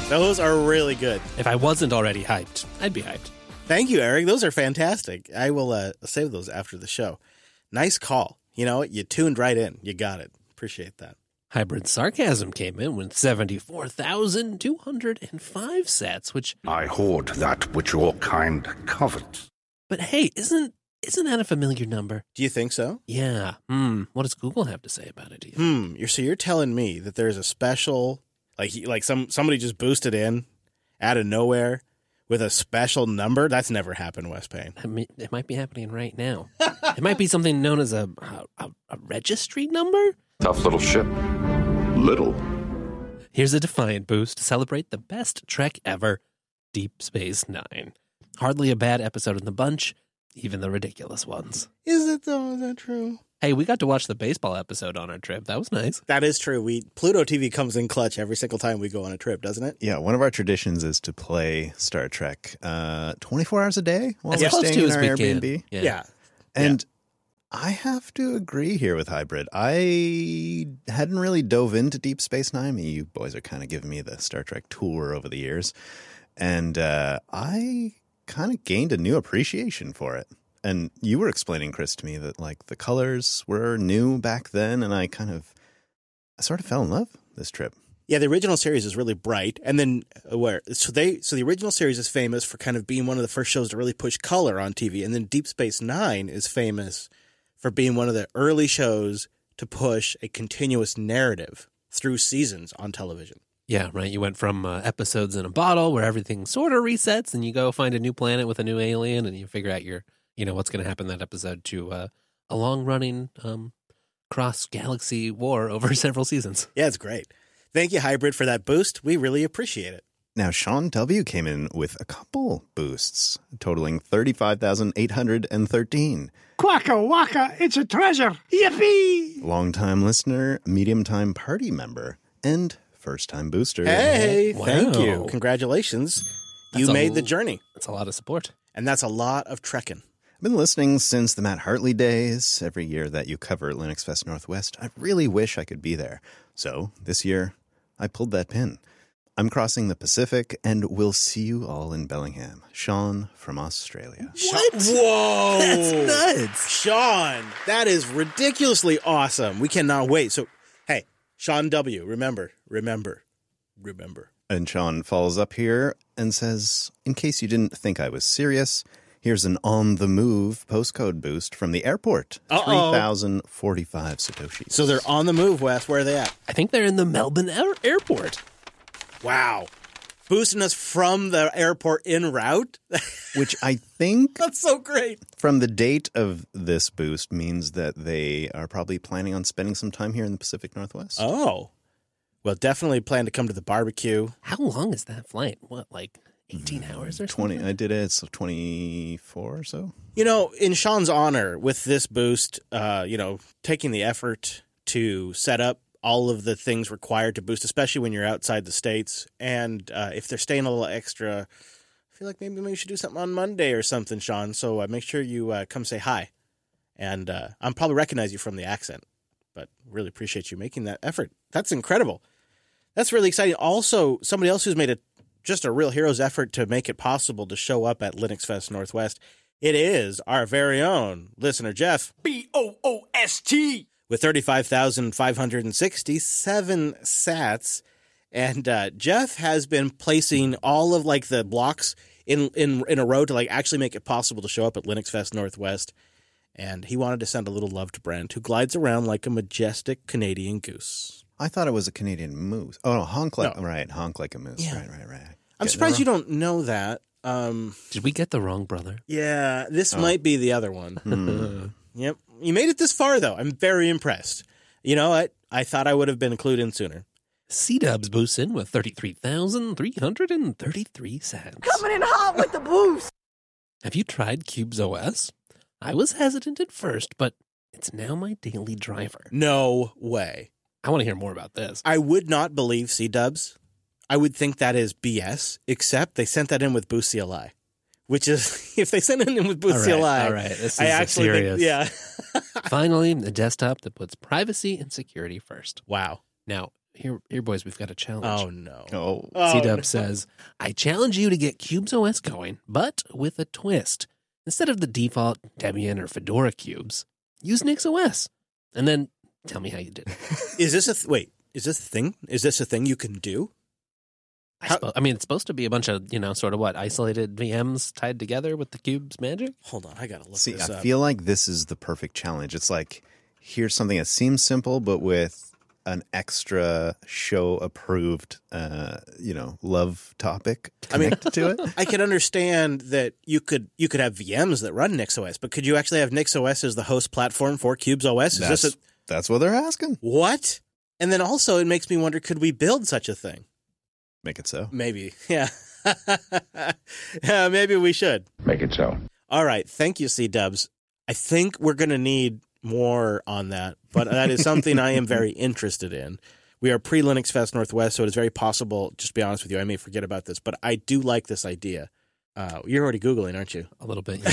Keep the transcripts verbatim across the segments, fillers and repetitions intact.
Those are really good. If I wasn't already hyped, I'd be hyped. Thank you, Eric. Those are fantastic. I will uh, save those after the show. Nice call. You know, you tuned right in. You got it. Appreciate that. Hybrid Sarcasm came in with seventy-four thousand two hundred five sets, which... I hoard that which your kind covet. But hey, isn't isn't that a familiar number? Do you think so? Yeah. Hmm. What does Google have to say about it? Do you Hmm. You're, so you're telling me that there's a special, like like some somebody just boosted in out of nowhere with a special number? That's never happened, Wes Payne. I mean, it might be happening right now. It might be something known as a, a, a registry number? Tough little ship. Little. Here's a Defiant boost to celebrate the best Trek ever, Deep Space Nine. Hardly a bad episode in the bunch, even the ridiculous ones. Is it though? Is that true? Hey, we got to watch the baseball episode on our trip. That was nice. That is true. We Pluto T V comes in clutch every single time we go on a trip, doesn't it? Yeah, one of our traditions is to play Star Trek uh, twenty-four hours a day while As we're close staying to in as our we Airbnb. can. Yeah. Yeah. And I have to agree here with Hybrid. I hadn't really dove into Deep Space Nine. I mean, you boys are kind of giving me the Star Trek tour over the years. And uh, I kind of gained a new appreciation for it. And you were explaining, Chris, to me that like the colors were new back then. And I kind of, I sort of fell in love this trip. Yeah, the original series is really bright, and then uh, where so they so the original series is famous for kind of being one of the first shows to really push color on T V, and then Deep Space Nine is famous for being one of the early shows to push a continuous narrative through seasons on television. Yeah, right. You went from uh, episodes in a bottle where everything sort of resets, and you go find a new planet with a new alien, and you figure out your, you know, what's going to happen in that episode to uh, a long-running um, cross-galaxy war over several seasons. Yeah, it's great. Thank you, Hybrid, for that boost. We really appreciate it. Now, Sean W. came in with a couple boosts, totaling thirty-five thousand eight hundred thirteen. Quacka wacka, it's a treasure. Yippee! Longtime listener, medium-time party member, and first-time booster. Hey, Wow. thank you. Congratulations. That's You a made the l- journey, That's a lot of support. and that's a lot of trekking. I've been listening since the Matt Hartley days. Every year that you cover Linux Fest Northwest, I really wish I could be there. So this year, I pulled that pin. I'm crossing the Pacific, and we'll see you all in Bellingham. Sean from Australia. What? Whoa. That's nuts. Sean, that is ridiculously awesome. We cannot wait. So, hey, Sean W., remember, remember, remember. And Sean follows up here and says, in case you didn't think I was serious, here's an on-the-move postcode boost from the airport. Uh-oh. three thousand forty-five Satoshis. So they're on the move, Wes. Where are they at? I think they're in the Melbourne air- airport. Wow. Boosting us from the airport en route? Which I think, That's so great. from the date of this boost, means that they are probably planning on spending some time here in the Pacific Northwest. Oh. Well, definitely plan to come to the barbecue. How long is that flight? What, like eighteen hours or something? twenty. I did it. It's twenty-four or so. You know, in Sean's honor, with this boost, uh, you know, taking the effort to set up all of the things required to boost, especially when you're outside the States. And uh, if they're staying a little extra, I feel like maybe we should do something on Monday or something, Sean. So uh, make sure you uh, come say hi. And uh, I'll probably recognize you from the accent, but really appreciate you making that effort. That's incredible. That's really exciting. Also, somebody else who's made a just a real hero's effort to make it possible to show up at Linux Fest Northwest. It is our very own listener, Jeff. B O O S T. With thirty-five thousand five hundred sixty-seven sats. And uh, Jeff has been placing all of like the blocks in, in in a row to like actually make it possible to show up at Linux Fest Northwest. And he wanted to send a little love to Brent, who glides around like a majestic Canadian goose. I thought it was a Canadian moose. Oh, no, honk like, No. right, honk like a moose. Yeah. Right, right, right. I'm Getting surprised it you don't know that. Um, Did we get the wrong brother? yeah, this Oh. might be the other one. Hmm. Yep. You made it this far, though. I'm very impressed. You know what? I thought I would have been included in sooner. C-Dubs boosts in with thirty-three thousand three hundred thirty-three cents. Coming in hot with the boost. Have you tried Cubes O S? I was hesitant at first, but it's now my daily driver. No way. I want to hear more about this. I would not believe C-Dubs. I would think that is B S, except they sent that in with Boost C L I, which is, if they sent it in with Boost All C L I, right, all right. This is I a actually serious. think, yeah. Finally, a desktop that puts privacy and security first. Wow. Now, Here, here, boys, we've got a challenge. Oh, no. Oh, Oh, C-Dub no. says, I challenge you to get Cubes O S going, but with a twist. Instead of the default Debian or Fedora cubes, use NixOS. And then tell me how you did it. Is this a th- wait? Is this a thing? Is this a thing you can do? I, How- suppo- I mean, it's supposed to be a bunch of, you know, sort of what, isolated V Ms tied together with the Cube's magic? Hold on, I gotta look see, this I up. feel like this is the perfect challenge. It's like, here's something that seems simple, but with an extra show-approved, uh, you know, love topic I mean- connected to it. I can understand that you could you could have V Ms that run NixOS, but could you actually have NixOS as the host platform for Cubes O S? Is That's, this a that's what they're asking. what? And then also, it makes me wonder: could we build such a thing? Make it so. Maybe, yeah, yeah. Maybe we should. Make it so. All right, thank you, C Dubs. I think we're going to need more on that, but that is something I am very interested in. We are pre-Linux Fest Northwest, so it is very possible, just to be honest with you, I may forget about this, but I do like this idea. Uh, you're already Googling, aren't you? A little bit,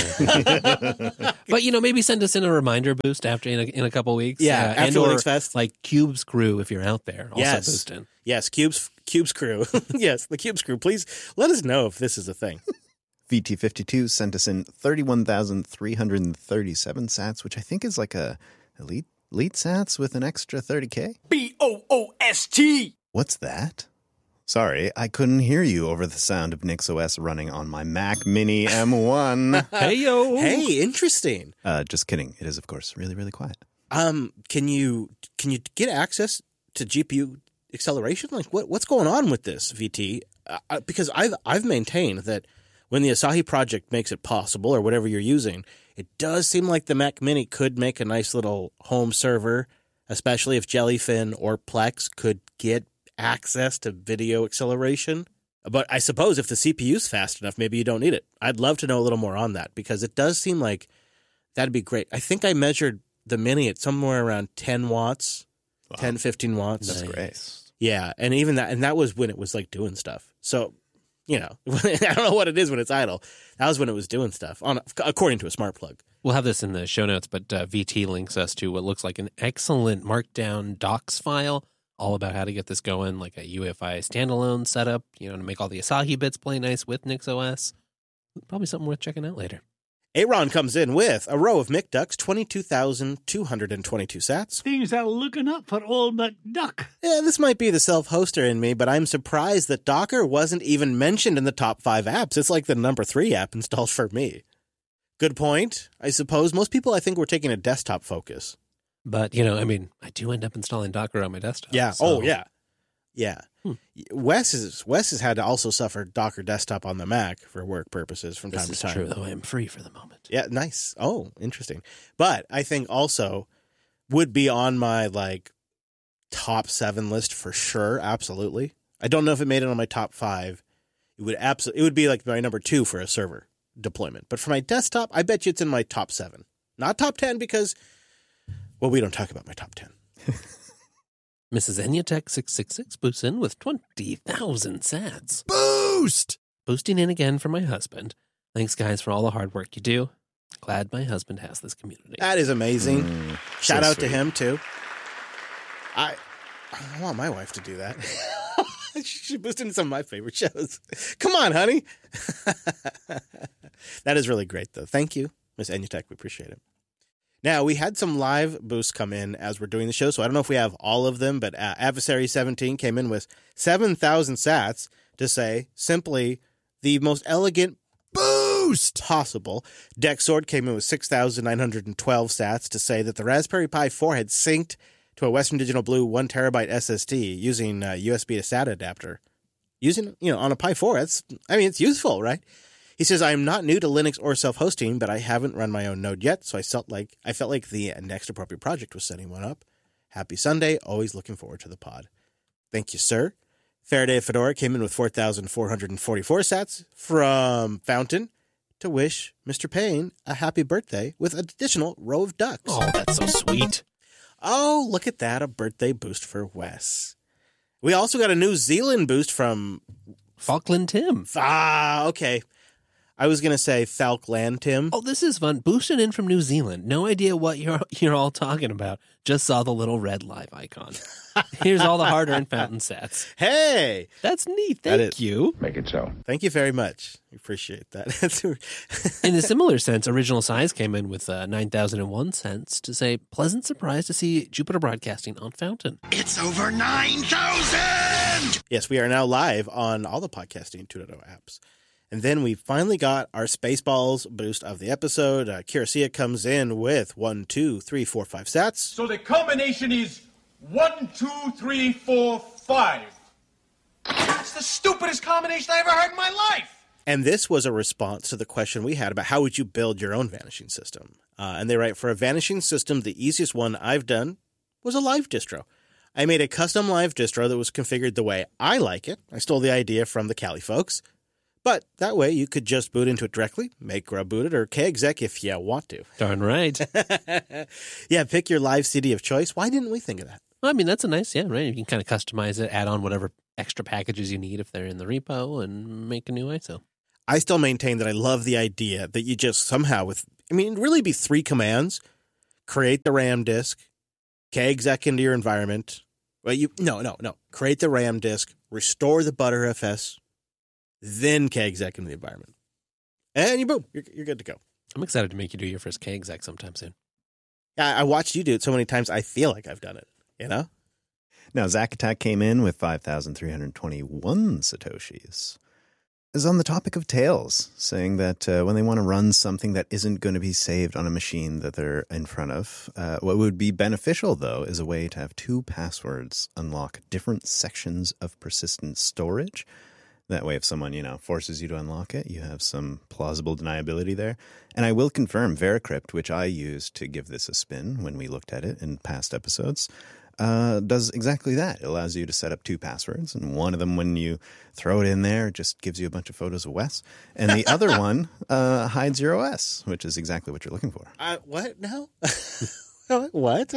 yeah. But, you know, maybe send us in a reminder boost after in a, in a couple weeks. Yeah, uh, after and or, Linux Fest. like Cube's crew, if you're out there, also Yes. boost in. Yes, Cubes Cubes crew. Yes, the Cubes crew. Please let us know if this is a thing. V T fifty-two sent us in thirty-one thousand three hundred thirty-seven sats, which I think is like a elite elite sats with an extra thirty K. B O O S T. What's that? Sorry, I couldn't hear you over the sound of NixOS running on my Mac Mini M one. Hey, yo. Hey, interesting. uh, just kidding. It is, of course, really, really quiet. Um, can you can you get access to G P U acceleration? Like, what what's going on with this, V T? Uh, because I've I've maintained that when the Asahi project makes it possible, or whatever you're using, it does seem like the Mac Mini could make a nice little home server, especially if Jellyfin or Plex could get access to video acceleration. But I suppose if the C P U's fast enough, maybe you don't need it. I'd love to know a little more on that, because it does seem like that'd be great. I think I measured the Mini at somewhere around ten watts, ten, fifteen watts. That's Nice. great. Yeah, and even that, and that was when it was like doing stuff. So, you know, I don't know what it is when it's idle. That was when it was doing stuff, on according to a smart plug. We'll have this in the show notes, but uh, V T links us to what looks like an excellent Markdown docs file, all about how to get this going, like a U E F I standalone setup, you know, to make all the Asahi bits play nice with NixOS. Probably something worth checking out later. Aaron comes in with a row of McDucks, twenty-two thousand two hundred twenty-two sats. Things are looking up for old McDuck. Yeah, this might be the self-hoster in me, but I'm surprised that Docker wasn't even mentioned in the top five apps. It's like the number three app installed for me. Good point. I suppose most people, I think, were taking a desktop focus. But, you know, I mean, I do end up installing Docker on my desktop. Yeah. so- Oh, yeah. Yeah. Hmm. Wes is Wes has had to also suffer Docker desktop on the Mac for work purposes from This time is to time. true, though. I am free for the moment. Yeah, nice. Oh, interesting. But I think also would be on my like top seven list for sure. Absolutely. I don't know if it made it on my top five. It would absolutely. It would be like my number two for a server deployment. But for my desktop, I bet you it's in my top seven, not top ten, because well, we don't talk about my top ten. Missus Enyatech six six six boosts in with twenty thousand sats. Boost! Boosting in again for my husband. Thanks, guys, for all the hard work you do. Glad my husband has this community. That is amazing. Mm, Shout so out to sweet. him too. I I want my wife to do that. She should boost into some of my favorite shows. Come on, honey. That is really great, though. Thank you, Miss Enyatech. We appreciate it. Now, we had some live boosts come in as we're doing the show, so I don't know if we have all of them, but uh, Adversary seventeen came in with seven thousand sats to say simply the most elegant boost possible. Dexord came in with six thousand nine hundred twelve sats to say that the Raspberry Pi four had synced to a Western Digital Blue one terabyte S S D using a U S B to SATA adapter. Using, you know, on a Pi four, that's, I mean, it's useful, right? He says, I'm not new to Linux or self-hosting, but I haven't run my own node yet, so I felt like I felt like the next appropriate project was setting one up. Happy Sunday. Always looking forward to the pod. Thank you, sir. Faraday Fedora came in with four thousand four hundred forty-four sats from Fountain to wish Mister Payne a happy birthday with an additional row of ducks. Oh, that's so sweet. Oh, look at that. A birthday boost for Wes. We also got a New Zealand boost from... Falkland Tim. Ah, okay. I was going to say Falkland Tim. Oh, this is fun. Boosting in from New Zealand. No idea what you're you're all talking about. Just saw the little red live icon. Here's all the hard-earned fountain sets. Hey! That's neat. That Thank is- you. Make it so. Thank you very much. We appreciate that. In a similar sense, Original Size came in with uh, nine thousand one cents to say, pleasant surprise to see Jupiter Broadcasting on Fountain. It's over nine thousand! Yes, we are now live on all the Podcasting two point oh apps. And then we finally got our Spaceballs boost of the episode. Uh, Kirasia comes in with one, two, three, four, five sats. So the combination is one, two, three, four, five. That's the stupidest combination I ever heard in my life. And this was a response to the question we had about how would you build your own vanishing system. Uh, and they write, for a vanishing system, the easiest one I've done was a live distro. I made a custom live distro that was configured the way I like it. I stole the idea from the Kali folks. But that way you could just boot into it directly, make grub booted, or kexec if you want to. Darn right. Yeah, pick your live C D of choice. Why didn't we think of that? Well, I mean, that's a nice, yeah, right? You can kind of customize it, add on whatever extra packages you need if they're in the repo, and make a new I S O. I still maintain that I love the idea that you just somehow with, I mean, it'd really be three commands. Create the RAM disk, kexec into your environment. Well, you, no, no, no. Create the RAM disk, restore the Btrfs, then kexec into the environment. And you boom, you're, you're good to go. I'm excited to make you do your first kexec sometime soon. Yeah, I watched you do it so many times, I feel like I've done it, you know? Now, Zack Attack came in with five thousand three hundred twenty-one Satoshis. Is on the topic of tails, saying that uh, when they want to run something that isn't going to be saved on a machine that they're in front of, uh, what would be beneficial, though, is a way to have two passwords unlock different sections of persistent storage. That way, if someone, you know, forces you to unlock it, you have some plausible deniability there. And I will confirm Veracrypt, which I used to give this a spin when we looked at it in past episodes, uh, does exactly that. It allows you to set up two passwords. And one of them, when you throw it in there, just gives you a bunch of photos of Wes. And the other one uh, hides your O S, which is exactly what you're looking for. Uh, what? No? What?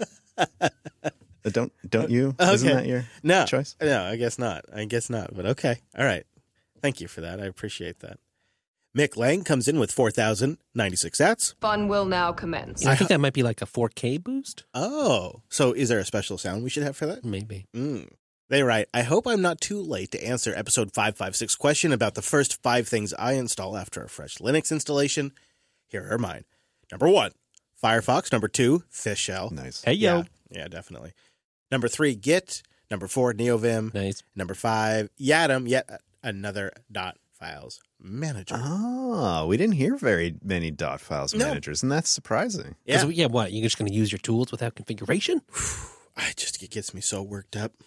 But don't don't you? Okay. Isn't that your No. choice? No, I guess not. I guess not. But okay. All right. Thank you for that. I appreciate that. Mick Lang comes in with four thousand ninety-six sats. Fun will now commence. Yeah, I think that might be like a four K boost. Oh. So is there a special sound we should have for that? Maybe. Mm. They write, I hope I'm not too late to answer episode five fifty-six question about the first five things I install after a fresh Linux installation. Here are mine. Number one, Firefox. Number two, Fish Shell. Nice. Hey, yo. Yeah, yeah, definitely. Number three, Git. Number four, NeoVim. Nice. Number five, Yatum, yet another dot files manager. Ah, we didn't hear very many dot files No. managers, and that's surprising. Yeah, Yeah. yeah, what? You're just going to use your tools without configuration? I just it gets me so worked up.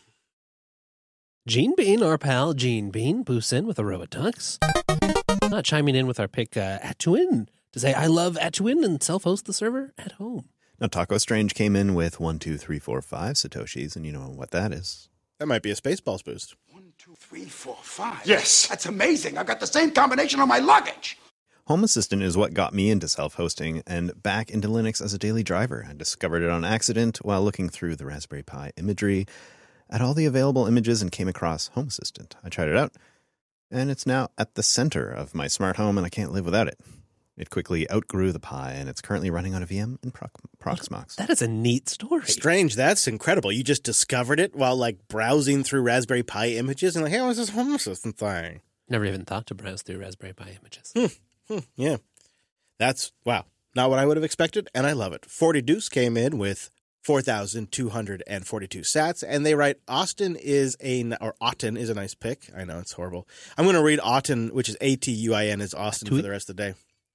Gene Bean, our pal Gene Bean, boosts in with a row of ducks. Not chiming in with our pick, uh, Atuin, to say, I love Atuin and self-host the server at home. Now, Taco Strange came in with one, two, three, four, five Satoshis, and you know what that is. That might be a Spaceballs boost. One, two, three, four, five. Yes. That's amazing. I've got the same combination on my luggage. Home Assistant is what got me into self-hosting and back into Linux as a daily driver. I discovered it on accident while looking through the Raspberry Pi imagery at all the available images and came across Home Assistant. I tried it out, and it's now at the center of my smart home, and I can't live without it. It quickly outgrew the Pi, and it's currently running on a V M in Prox- Proxmox. That is a neat story. Strange, that's incredible. You just discovered it while like browsing through Raspberry Pi images and like, hey, what's this Home Assistant thing? Never even thought to browse through Raspberry Pi images. Hmm. Hmm, yeah. That's, wow, not what I would have expected, and I love it. forty Deuce came in with four thousand two hundred forty-two sats, and they write, Austin is a, or Auten is a nice pick. I know, it's horrible. I'm going to read Auten, which is A T U I N, as Austin for the rest of the day.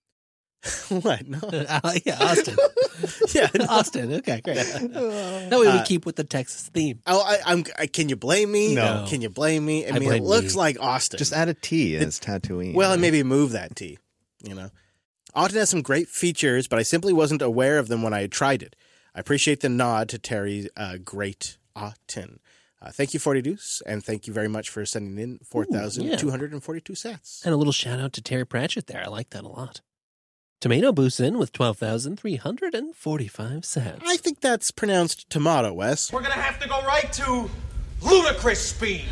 What? No. Uh, yeah, Austin. Yeah, no. Austin. Okay, great. That way we Uh, keep with the Texas theme. Oh, I, I'm. I, can you blame me? No. Can you blame me? I, I mean, it blame looks me. like Austin. Just add a T as Tatooine. well, and right? maybe move that T. You know, Auten has some great features, but I simply wasn't aware of them when I had tried it. I appreciate the nod to Terry's uh, great Auten. Uh, thank you, forty Deuce, and thank you very much for sending in four thousand two hundred forty-two sats. And a little shout out to Terry Pratchett there. I like that a lot. Tomato boosts in with twelve thousand three hundred forty-five sats. I think that's pronounced tomato, Wes. We're going to have to go right to ludicrous speed.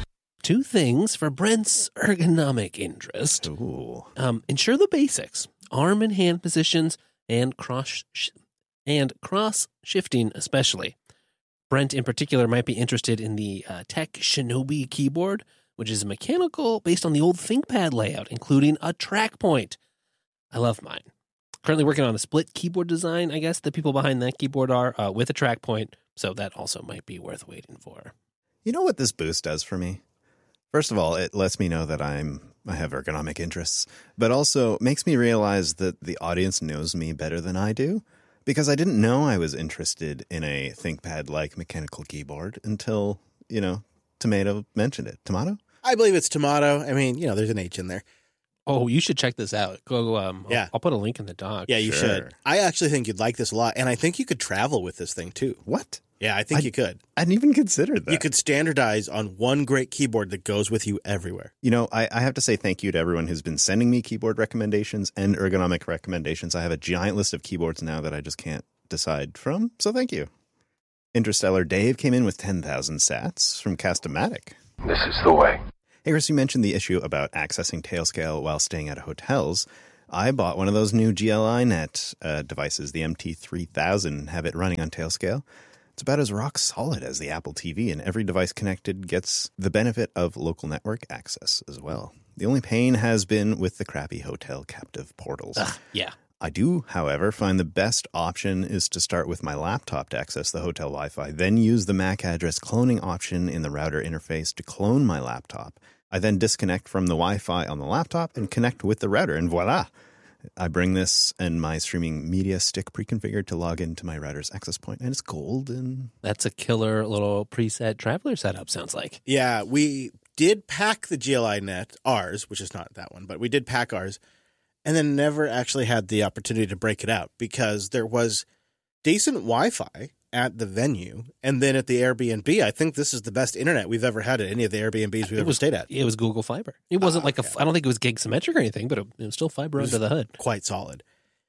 two things for Brent's ergonomic interest. Ooh. Um, ensure the basics, arm and hand positions, and cross sh- and cross shifting especially. Brent in particular might be interested in the uh, Tech Shinobi keyboard, which is mechanical based on the old ThinkPad layout, including a track point. I love mine. Currently working on a split keyboard design, I guess the people behind that keyboard are, uh, with a track point, so that also might be worth waiting for. You know what this boost does for me? First of all, it lets me know that I'm I have ergonomic interests, but also makes me realize that the audience knows me better than I do, because I didn't know I was interested in a ThinkPad-like mechanical keyboard until, you know, Tomato mentioned it. Tomato? I believe it's tomato. I mean, you know, there's an H in there. Oh, you should check this out. Go, um, Yeah. I'll, I'll put a link in the doc. Yeah, you Sure. should. I actually think you'd like this a lot, and I think you could travel with this thing too. What? Yeah, I think I- you could. I hadn't even considered that. You could standardize on one great keyboard that goes with you everywhere. You know, I, I have to say thank you to everyone who's been sending me keyboard recommendations and ergonomic recommendations. I have a giant list of keyboards now that I just can't decide from, so thank you. Interstellar Dave came in with ten thousand sats from Castomatic. This is the way. Hey, Chris, you mentioned the issue about accessing Tailscale while staying at hotels. I bought one of those new G L I Net uh, devices, the M T three thousand, and have it running on Tailscale. It's about as rock solid as the Apple T V, and every device connected gets the benefit of local network access as well. The only pain has been with the crappy hotel captive portals. Ugh, yeah. I do, however, find the best option is to start with my laptop to access the hotel Wi-Fi, then use the M A C address cloning option in the router interface to clone my laptop. I then disconnect from the Wi-Fi on the laptop and connect with the router, and voila! I bring this and my streaming media stick pre-configured to log into my router's access point, and it's golden. That's a killer little preset traveler setup, sounds like. Yeah, we did pack the G L I Net, ours, which is not that one, but we did pack ours, and then never actually had the opportunity to break it out because there was decent Wi-Fi at the venue, and then at the Airbnb. I think this is the best internet we've ever had at any of the Airbnbs we've It ever was stayed at. It was Google Fiber. It wasn't Ah, like a. okay. I don't think it was gig symmetric or anything, but it, it was still fiber It was under the hood. Quite solid.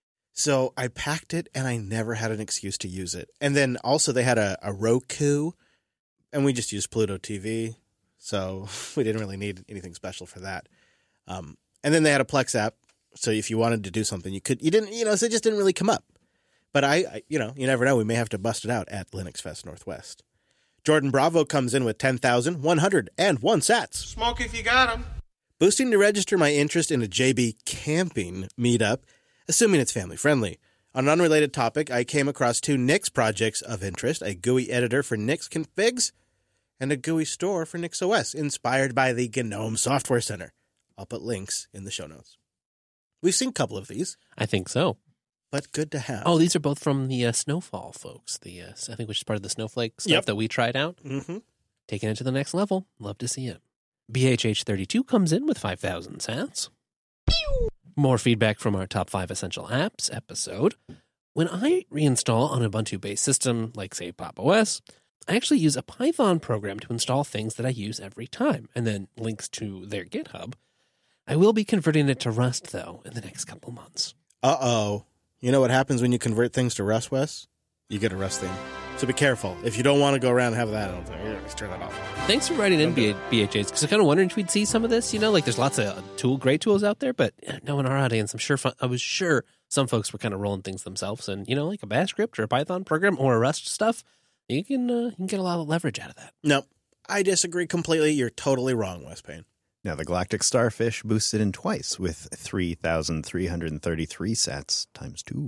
So I packed it, and I never had an excuse to use it. And then also they had a, a Roku, and we just used Pluto T V, so we didn't really need anything special for that. Um, and then they had a Plex app, so if you wanted to do something, you could. You didn't, you know, so it just didn't really come up. But I, I, you know, you never know. We may have to bust it out at Linux Fest Northwest. Jordan Bravo comes in with ten thousand one hundred one sats. Smoke if you got 'em. Boosting to register my interest in a J B camping meetup, assuming it's family friendly. On an unrelated topic, I came across two Nix projects of interest, a G U I editor for Nix configs and a G U I store for Nix O S, inspired by the GNOME Software Center. I'll put links in the show notes. We've seen a couple of these, I think so. but good to have. Oh, these are both from the uh, Snowfall folks. The uh, I think which is part of the Snowflake stuff Yep. that we tried out. Mm-hmm. Taking it to the next level. Love to see it. B H H thirty-two comes in with five thousand sats. More feedback from our top five essential apps episode. When I reinstall on an Ubuntu-based system, like say Pop! O S, I actually use a Python program to install things that I use every time, and then links to their GitHub. I will be converting it to Rust, though, in the next couple months. Uh-oh. You know what happens when you convert things to Rust, Wes? You get a Rust thing. So be careful. If you don't want to go around and have that, I'll just turn that off. Thanks for writing in, B H H, because I was kind of wondering if we'd see some of this. You know, like there's lots of tool, great tools out there, but no, in our audience, I'm sure, I was sure some folks were kind of rolling things themselves. And, you know, like a Bash script or a Python program or a Rust stuff, you can uh, you can get a lot of leverage out of that. No, I disagree completely. You're totally wrong, Wes Payne. Now, the Galactic Starfish boosted in twice with three thousand three hundred thirty-three sats times two.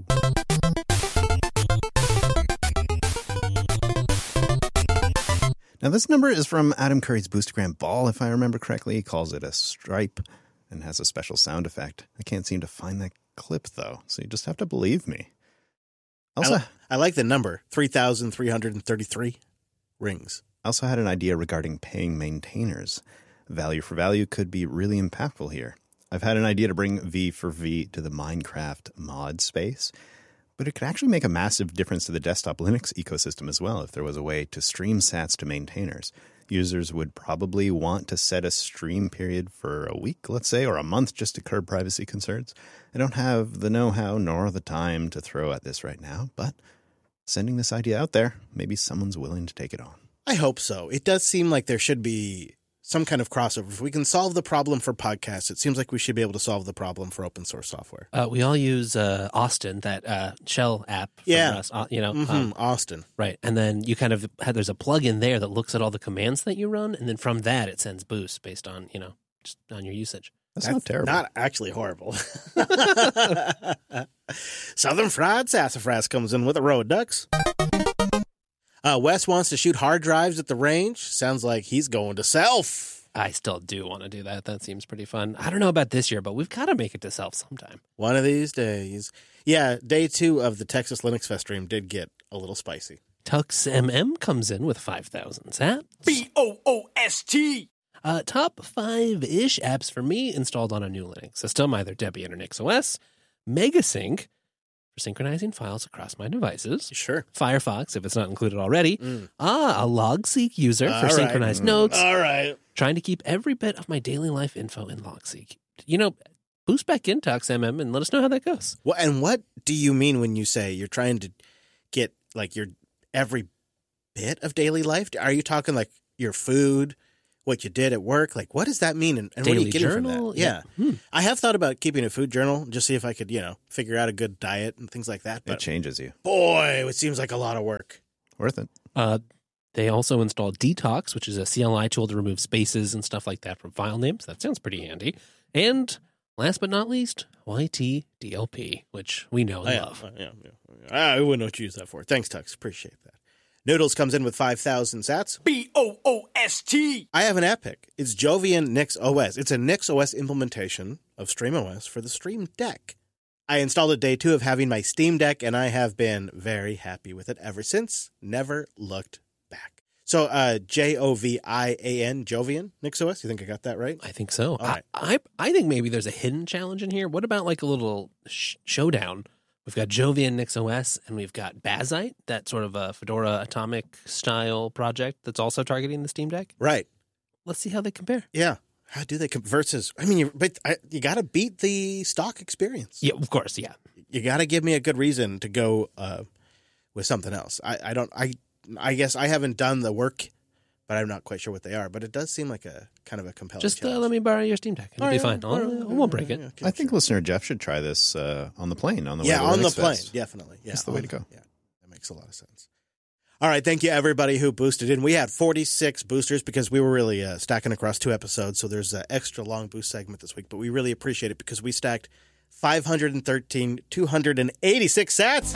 Now, this number is from Adam Curry's Boostagram Ball, if I remember correctly. He calls it a stripe and has a special sound effect. I can't seem to find that clip, though, so you just have to believe me. Also, I, I like the number, three thousand three hundred thirty-three rings. I also had an idea regarding paying maintainers. Value for value could be really impactful here. I've had an idea to bring V for V to the Minecraft mod space, but it could actually make a massive difference to the desktop Linux ecosystem as well if there was a way to stream sats to maintainers. Users would probably want to set a stream period for a week, let's say, or a month just to curb privacy concerns. I don't have the know-how nor the time to throw at this right now, but sending this idea out there, maybe someone's willing to take it on. I hope so. It does seem like there should be some kind of crossover. If we can solve the problem for podcasts, it seems like we should be able to solve the problem for open source software. Uh, we all use uh, Austin, that uh, shell app. From Yeah. Rust, uh, you know, Mm-hmm. um, Austin. right. And then you kind of have, there's a plug-in there that looks at all the commands that you run, and then from that it sends boosts based on, you know, just on your usage. That's, not terrible. Not actually horrible. Southern Fried Sassafras comes in with a road ducks. Uh, Wes wants to shoot hard drives at the range. Sounds like he's going to Self. I still do want to do that. That seems pretty fun. I don't know about this year, but we've got to make it to Self sometime. One of these days. Yeah, day two of the Texas Linux Fest stream did get a little spicy. Tux M M comes in with five thousand sats. B O O S T. Uh, top five-ish apps for me installed on a new Linux system, either Debian or NixOS. Megasync for synchronizing files across my devices. Sure. Firefox, if it's not included already. Mm. Ah, a LogSeq user All for right. synchronized Mm. notes. All right. Trying to keep every bit of my daily life info in LogSeq. You know, boost back in Tux M M and let us know how that goes. Well, and what do you mean when you say you're trying to get like your every bit of daily life? Are you talking like your food, what you did at work? Like, what does that mean? And, and what are Daily you getting journal? from that? Yeah. Yeah. Hmm. I have thought about keeping a food journal just see if I could, you know, figure out a good diet and things like that. It But changes you. boy, it seems like a lot of work. Worth it. Uh, they also installed Detox, which is a C L I tool to remove spaces and stuff like that from file names. That sounds pretty handy. And last but not least, Y T D L P, which we know and Oh, yeah. love. Uh, yeah, yeah. I wouldn't know what you use that for. Thanks, Tux. Appreciate that. Noodles comes in with five thousand sats. B O O S T. I have an app pick. It's Jovian NixOS. It's a NixOS implementation of StreamOS for the Stream Deck. I installed it day two of having my Steam Deck, and I have been very happy with it ever since. Never looked back. So, uh, J O V I A N, Jovian NixOS. You think I got that right? I think so. All right. I, I I think maybe there's a hidden challenge in here. What about like a little sh- showdown? We've got Jovian NixOS, and we've got Bazite, that sort of a Fedora Atomic style project that's also targeting the Steam Deck. Right. Let's see how they compare. Yeah. How do they com- versus? I mean, you, but I, you got to beat the stock experience. Yeah, of course. Yeah. You got to give me a good reason to go uh, with something else. I, I don't. I I guess I haven't done the work, but I'm not quite sure what they are. But it does seem like a kind of a compelling. Just uh, challenge. let me borrow your Steam Deck. It'll All be right, fine. all right, I'll, all I right, won't break yeah, it. yeah, okay, I think sure. listener Jeff should try this uh, on the plane. On the Yeah, way to on the Linux plane, Fest. definitely. Yeah, That's the way on- to go. Yeah, that makes a lot of sense. All right, thank you everybody who boosted in. We had forty-six boosters because we were really uh, stacking across two episodes, so there's an extra long boost segment this week. But we really appreciate it because we stacked five hundred thirteen, two hundred eighty-six sats.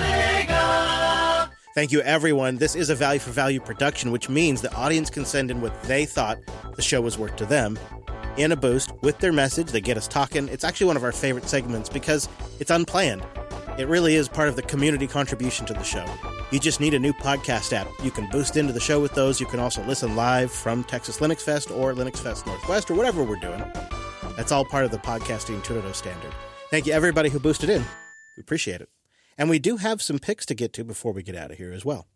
Thank you, everyone. This is a value for value production, which means the audience can send in what they thought the show was worth to them in a boost with their message. They get us talking. It's actually one of our favorite segments because it's unplanned. It really is part of the community contribution to the show. You just need a new podcast app. You can boost into the show with those. You can also listen live from Texas Linux Fest or Linux Fest Northwest or whatever we're doing. That's all part of the podcasting two point oh standard. Thank you, everybody who boosted in. We appreciate it. And we do have some picks to get to before we get out of here as well.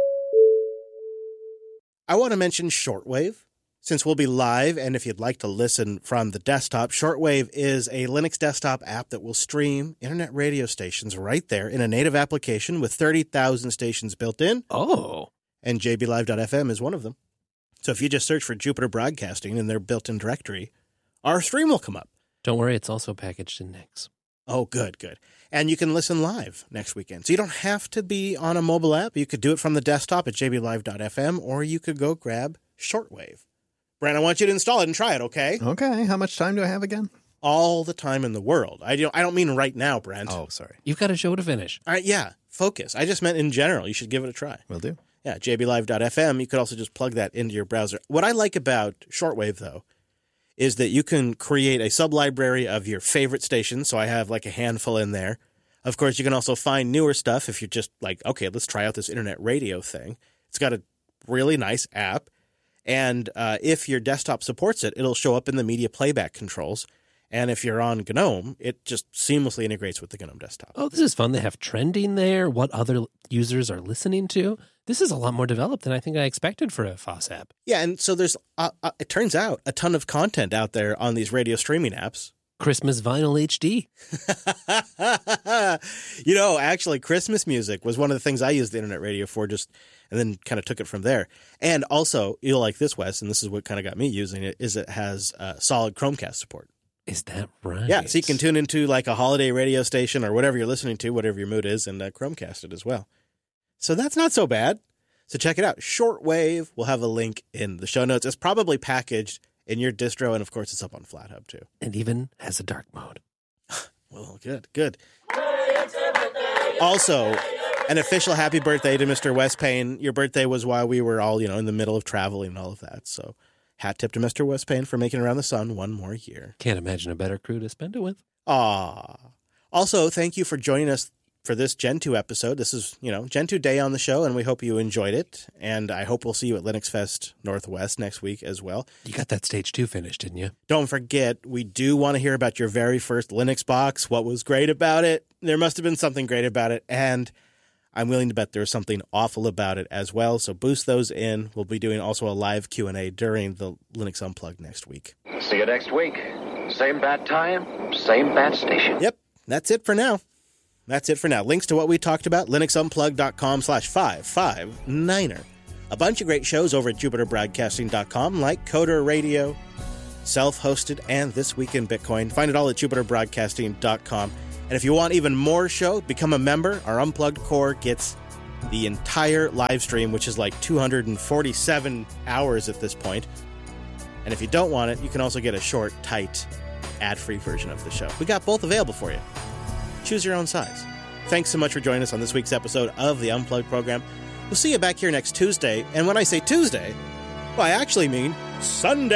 I want to mention Shortwave. Since we'll be live, and if you'd like to listen from the desktop, Shortwave is a Linux desktop app that will stream internet radio stations right there in a native application with thirty thousand stations built in, Oh. and j b live dot f m is one of them. So if you just search for Jupiter Broadcasting in their built-in directory, our stream will come up. Don't worry, it's also packaged in Nix. Oh, good, good. And you can listen live next weekend. So you don't have to be on a mobile app. You could do it from the desktop at j b live dot f m, or you could go grab Shortwave. Brent, I want you to install it and try it, okay? Okay, how much time do I have again? All the time in the world. I don't, I don't mean right now, Brent. Oh, sorry. You've got a show to finish. All right, yeah, focus. I just meant in general. You should give it a try. Will do. Yeah, j b live dot f m. You could also just plug that into your browser. What I like about Shortwave, though, is that you can create a sublibrary of your favorite stations. So I have like a handful in there. Of course, you can also find newer stuff if you're just like, okay, let's try out this internet radio thing. It's got a really nice app. And uh, if your desktop supports it, it'll show up in the media playback controls. And if you're on GNOME, it just seamlessly integrates with the GNOME desktop. Oh, this is fun. They have trending there, what other users are listening to. This is a lot more developed than I think I expected for a F O S app. Yeah, and so there's, uh, uh, it turns out, a ton of content out there on these radio streaming apps. Christmas vinyl H D. You know, actually, Christmas music was one of the things I used the internet radio for, just and then kind of took it from there. And also, you'll like this, Wes, and this is what kind of got me using it, is it has uh, solid Chromecast support. Is that right? Yeah, so you can tune into like a holiday radio station or whatever you're listening to, whatever your mood is, and uh, Chromecast it as well. So that's not so bad. So check it out. Shortwave, we'll have a link in the show notes. It's probably packaged in your distro, and of course, it's up on FlatHub too. And even has a dark mode. Well, good, good. Also, an official happy birthday to Mister Wes Payne. Your birthday was while we were all, you know, in the middle of traveling and all of that. So hat tip to Mister Wes Payne for making it around the sun one more year. Can't imagine a better crew to spend it with. Aw. Also, thank you for joining us for this Gen two episode. This is, you know, Gen two Day on the show, and we hope you enjoyed it. And I hope we'll see you at Linux Fest Northwest next week as well. You got that stage two finished, didn't you? Don't forget, we do want to hear about your very first Linux box. What was great about it? There must have been something great about it, and I'm willing to bet there's something awful about it as well. So boost those in. We'll be doing also a live Q and A during the Linux Unplugged next week. See you next week. Same bat time, same bat station. Yep, that's it for now. That's it for now. Links to what we talked about, linuxunplugged.com slash 559er. A bunch of great shows over at jupiter broadcasting dot com, like Coder Radio, self-hosted, and This Week in Bitcoin. Find it all at jupiter broadcasting dot com. And if you want even more show, become a member. Our Unplugged Core gets the entire live stream, which is like two hundred forty-seven hours at this point. And if you don't want it, you can also get a short, tight, ad-free version of the show. We got both available for you. Choose your own size. Thanks so much for joining us on this week's episode of the Unplugged program. We'll see you back here next Tuesday. And when I say Tuesday, well, I actually mean Sunday.